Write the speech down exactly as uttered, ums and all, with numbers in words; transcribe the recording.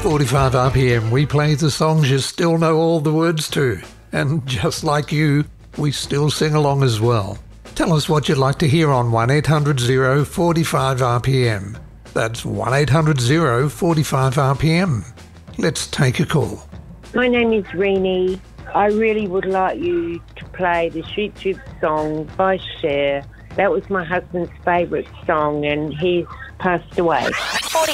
forty-five R P M, we play the songs you still know all the words to. And just like you, we still sing along as well. Tell us what you'd like to hear on one eight hundred oh forty-five R P M. That's one eight hundred oh forty-five R P M. Let's take a call. My name is Renee. I really would like you to play the Shoot Tube song by Cher. That was my husband's favourite song and he's passed away.